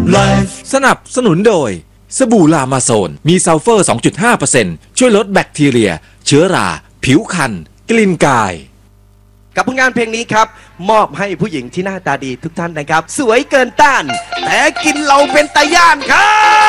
Life สนับสนุนโดยสบู่ลามาโซนมีซัลเฟอร์ 2.5% ช่วยลดแบคทีเรียเชื้อราผิวคันกลิ่นกายกับผลงานเพลงนี้ครับมอบให้ผู้หญิงที่หน้าตาดีทุกท่านนะครับสวยเกินต้านแต่กินเราเป็นตาย่านครับ